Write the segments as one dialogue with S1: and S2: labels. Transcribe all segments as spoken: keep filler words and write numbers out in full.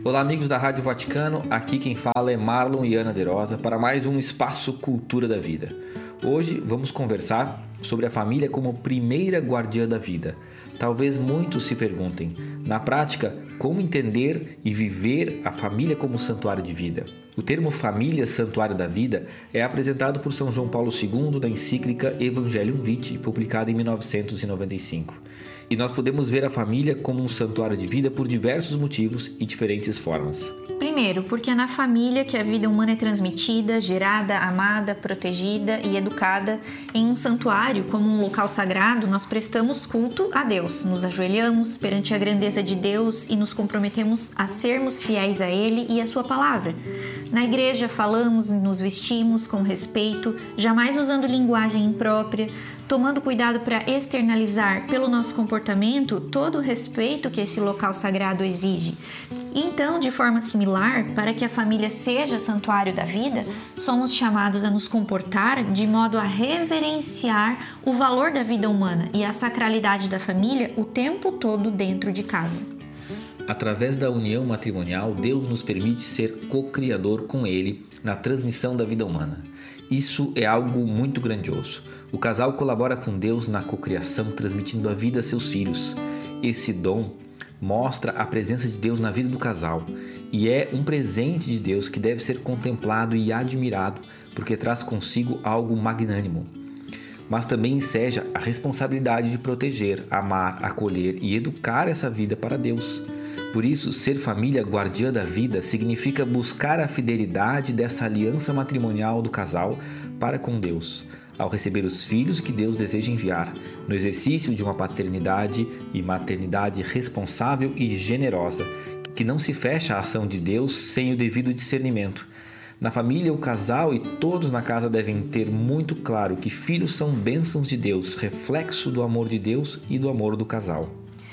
S1: Olá, amigos da Rádio Vaticano, aqui quem fala é Marlon e Ana De Rosa para mais um Espaço Cultura da Vida. Hoje vamos conversar sobre a família como primeira guardiã da vida. Talvez muitos se perguntem, na prática, como entender e viver a família como santuário de vida? O termo família santuário da vida é apresentado por São João Paulo segundo na encíclica Evangelium Vitae, publicada em mil novecentos e noventa e cinco. E nós podemos ver a família como um santuário de vida por diversos motivos e diferentes formas.
S2: Primeiro, porque é na família que a vida humana é transmitida, gerada, amada, protegida e educada. Em um santuário, como um local sagrado, nós prestamos culto a Deus, nos ajoelhamos perante a grandeza de Deus e nos comprometemos a sermos fiéis a Ele e a Sua palavra. Na igreja, falamos e nos vestimos com respeito, jamais usando linguagem imprópria, tomando cuidado para externalizar pelo nosso comportamento todo o respeito que esse local sagrado exige. Então, de forma similar, para que a família seja santuário da vida, somos chamados a nos comportar de modo a reverenciar o valor da vida humana e a sacralidade da família o tempo todo dentro de casa.
S1: Através da união matrimonial, Deus nos permite ser co-criador com Ele na transmissão da vida humana. Isso é algo muito grandioso. O casal colabora com Deus na cocriação, transmitindo a vida a seus filhos. Esse dom mostra a presença de Deus na vida do casal e é um presente de Deus que deve ser contemplado e admirado, porque traz consigo algo magnânimo. Mas também enseja a responsabilidade de proteger, amar, acolher e educar essa vida para Deus. Por isso, ser família guardiã da vida significa buscar a fidelidade dessa aliança matrimonial do casal para com Deus, ao receber os filhos que Deus deseja enviar, no exercício de uma paternidade e maternidade responsável e generosa, que não se fecha à ação de Deus sem o devido discernimento. Na família, o casal e todos na casa devem ter muito claro que filhos são bênçãos de Deus, reflexo do amor de Deus e do amor do casal.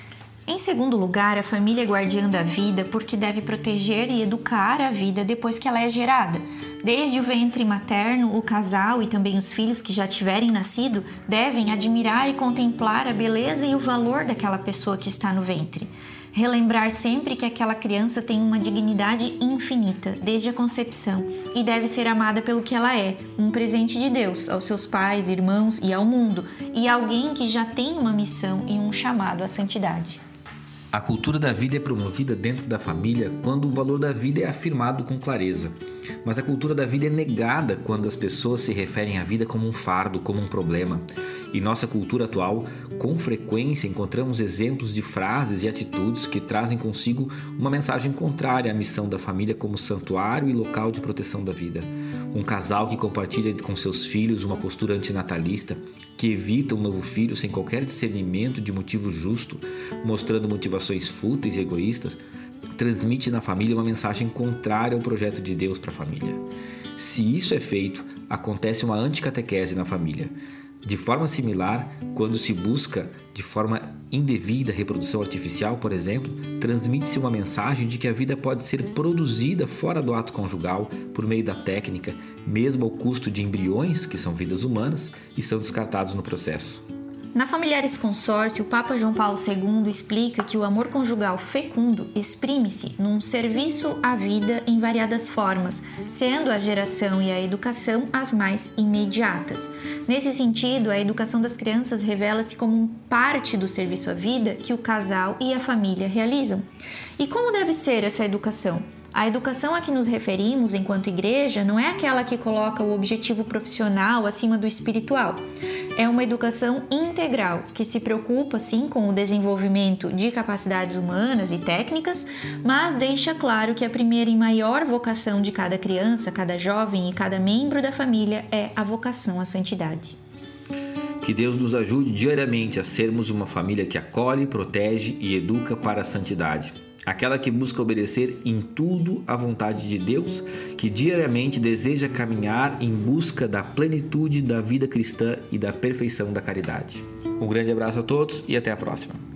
S2: Em segundo lugar, a família é guardiã da vida porque deve proteger e educar a vida depois que ela é gerada. Desde o ventre materno, o casal e também os filhos que já tiverem nascido devem admirar e contemplar a beleza e o valor daquela pessoa que está no ventre. Relembrar sempre que aquela criança tem uma dignidade infinita desde a concepção e deve ser amada pelo que ela é, um presente de Deus aos seus pais, irmãos e ao mundo, e alguém que já tem uma missão e um chamado à santidade.
S1: A cultura da vida é promovida dentro da família quando o valor da vida é afirmado com clareza. Mas a cultura da vida é negada quando as pessoas se referem à vida como um fardo, como um problema. Em nossa cultura atual, com frequência encontramos exemplos de frases e atitudes que trazem consigo uma mensagem contrária à missão da família como santuário e local de proteção da vida. Um casal que compartilha com seus filhos uma postura antinatalista, que evita um novo filho sem qualquer discernimento de motivo justo, mostrando motivações fúteis e egoístas, transmite na família uma mensagem contrária ao projeto de Deus para a família. Se isso é feito, acontece uma anticatequese na família. De forma similar, quando se busca de forma indevida reprodução artificial, por exemplo, transmite-se uma mensagem de que a vida pode ser produzida fora do ato conjugal por meio da técnica, mesmo ao custo de embriões, que são vidas humanas, e são descartados no processo.
S2: Na Familiares Consórcio, o Papa João Paulo segundo explica que o amor conjugal fecundo exprime-se num serviço à vida em variadas formas, sendo a geração e a educação as mais imediatas. Nesse sentido, a educação das crianças revela-se como parte do serviço à vida que o casal e a família realizam. E como deve ser essa educação? A educação a que nos referimos enquanto igreja não é aquela que coloca o objetivo profissional acima do espiritual. É uma educação integral que se preocupa, sim, com o desenvolvimento de capacidades humanas e técnicas, mas deixa claro que a primeira e maior vocação de cada criança, cada jovem e cada membro da família é a vocação à santidade.
S1: Que Deus nos ajude diariamente a sermos uma família que acolhe, protege e educa para a santidade. Aquela que busca obedecer em tudo à vontade de Deus, que diariamente deseja caminhar em busca da plenitude da vida cristã e da perfeição da caridade. Um grande abraço a todos e até a próxima.